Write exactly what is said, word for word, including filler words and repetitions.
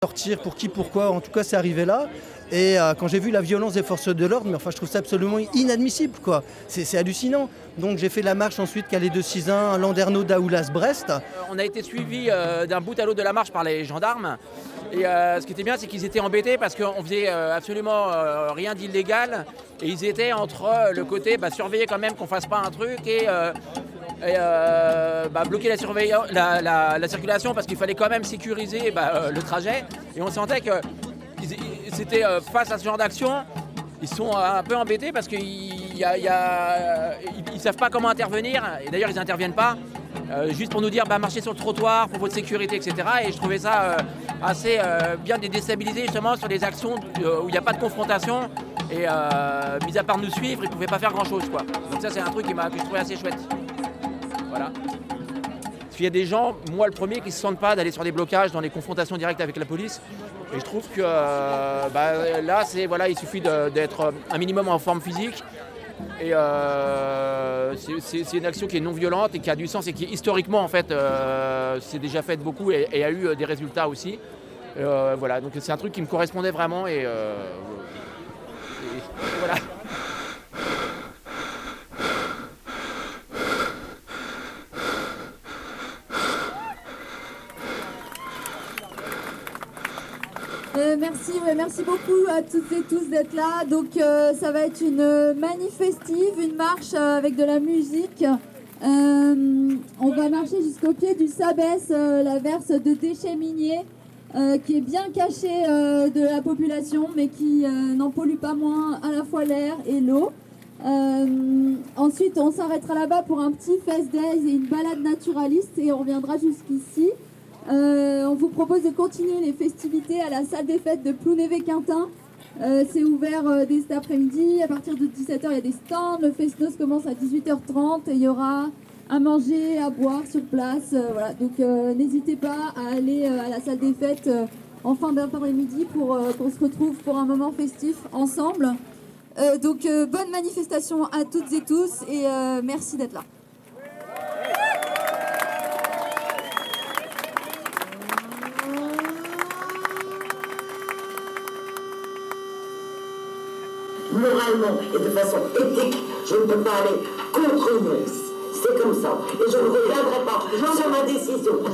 Sortir pour qui, pourquoi, en tout cas c'est arrivé là. Et euh, quand j'ai vu la violence des forces de l'ordre, mais enfin je trouve ça absolument inadmissible quoi. C'est, c'est hallucinant. Donc j'ai fait la marche ensuite Calais de Sizun, Landerneau, Daoulas, Brest. Euh, on a été suivis euh, d'un bout à l'autre de la marche par les gendarmes. Et euh, ce qui était bien, c'est qu'ils étaient embêtés parce qu'on faisait euh, absolument euh, rien d'illégal. Et ils étaient entre euh, le côté bah, surveiller quand même qu'on fasse pas un truc et, euh, et euh, bah, bloquer la, surveilla- la, la, la circulation parce qu'il fallait quand même sécuriser bah, euh, le trajet. Et on sentait que ils, ils, c'était euh, face à ce genre d'action, ils sont euh, un peu embêtés parce qu'ils y a, y a, ils, ils savent pas comment intervenir. Et d'ailleurs, ils n'interviennent pas. Euh, juste pour nous dire bah, marchez sur le trottoir pour votre sécurité, et cetera. Et je trouvais ça euh, assez euh, bien de les déstabiliser justement sur des actions euh, où il n'y a pas de confrontation. Et euh, mis à part nous suivre, ils ne pouvaient pas faire grand chose quoi. Donc ça c'est un truc qui m'a, que je trouvais assez chouette. Voilà. Parce qu'il y a des gens, moi le premier, qui ne se sentent pas d'aller sur des blocages, dans des confrontations directes avec la police. Et je trouve que euh, bah, là, c'est, voilà, il suffit de, d'être un minimum en forme physique. Et euh, c'est, c'est, c'est une action qui est non violente et qui a du sens et qui historiquement en fait euh, s'est déjà faite beaucoup et, et a eu des résultats aussi. Euh, voilà, donc c'est un truc qui me correspondait vraiment et, euh, et, et voilà. Euh, merci, ouais, merci beaucoup à toutes et tous d'être là. Donc euh, ça va être une manifestive, une marche euh, avec de la musique. Euh, on va marcher jusqu'au pied du Sabès, euh, la verse de déchets miniers, euh, qui est bien cachée euh, de la population, mais qui euh, n'en pollue pas moins à la fois l'air et l'eau. Euh, ensuite, on s'arrêtera là-bas pour un petit fest days et une balade naturaliste, et on reviendra jusqu'ici. Euh, on vous propose de continuer les festivités à la salle des fêtes de Plounévez-Quintin. Euh, c'est ouvert euh, dès cet après-midi. À partir de dix-sept heures, il y a des stands. Le Fesnos commence à dix-huit heures trente et il y aura à manger, à boire sur place. Euh, voilà. Donc euh, n'hésitez pas à aller euh, à la salle des fêtes euh, en fin d'après-midi pour euh, qu'on se retrouve pour un moment festif ensemble. Euh, donc euh, bonne manifestation à toutes et tous et euh, merci d'être là. Moralement et de façon éthique, je ne peux pas aller contre une liste. C'est comme ça. Et je ne reviendrai pas sur ma décision.